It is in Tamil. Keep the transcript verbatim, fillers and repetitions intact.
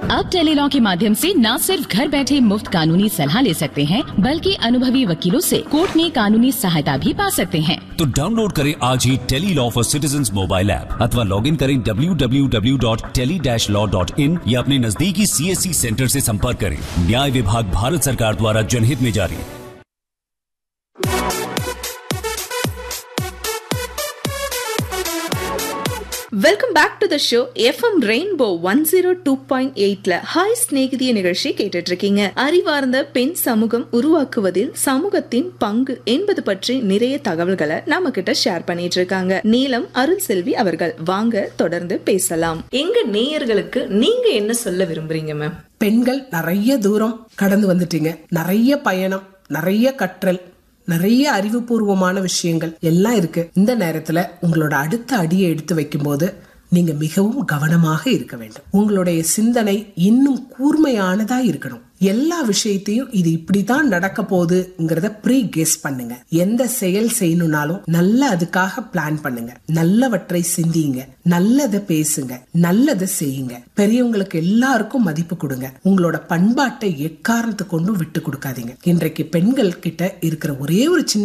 अब टेलीलॉ के माध्यम से न सिर्फ घर बैठे मुफ्त कानूनी सलाह ले सकते हैं, बल्कि अनुभवी वकीलों से कोर्ट में कानूनी सहायता भी पा सकते हैं। तो डाउनलोड करें आज ही Tele-Law for citizens mobile app अथवा लॉग इन करें W W W dot tele dash law dot in या अपने नजदीकी सी एस सी सेंटर से संपर्क करें। न्याय विभाग भारत सरकार द्वारा जनहित में जारी। Welcome back to the show. FM rainbow one zero two point எயிட்ல ஹாய் ஸ்நேகிதிய நிகழ்ச்சி கேட்டுட்டு இருக்கீங்க. அறிவார்ந்த பெண் சமூகம் உருவாக்குவதில் சமூகத்தின் பங்கு என்பது பற்றி நிறைய தகவல்களை நம்ம கிட்ட ஷேர் பண்ணிட்டு இருக்காங்க நீலம் அருள் செல்வி அவர்கள். வாங்க தொடர்ந்து பேசலாம். எங்க நேயர்களுக்கு நீங்க என்ன சொல்ல விரும்புறீங்க மேம்? பெண்கள் நிறைய தூரம் கடந்து வந்துட்டீங்க, நிறைய பயணம், நிறைய கற்றல், நிறைய அறிவுபூர்வமான விஷயங்கள் எல்லாம் இருக்கு. இந்த நேரத்துல உங்களோட அடுத்த அடியை எடுத்து வைக்கும் போது நீங்க மிகவும் கவனமாக இருக்க வேண்டும். உங்களுடைய சிந்தனை இன்னும் கூர்மையானதா இருக்கணும். எல்லா விஷயத்தையும் இது இப்படிதான் நடக்க போகுதுங்கிறத ப்ரீ கெஸ் பண்ணுங்க. எந்த செயல் செய்யணும்னாலும் நல்ல அதுக்காக பிளான் பண்ணுங்க. நல்லவற்றை சிந்திங்க, நல்லதை பேசுங்க, நல்லதை செய்யுங்க. பெரியவங்களுக்கு எல்லாருக்கும் மதிப்பு கொடுங்க. உங்களோட பண்பாட்டை எக்காரணத்தை கொண்டும் விட்டு கொடுக்காதீங்க. இன்றைக்கு பெண்கள் கிட்ட இருக்கிற ஒரே ஒரு சின்ன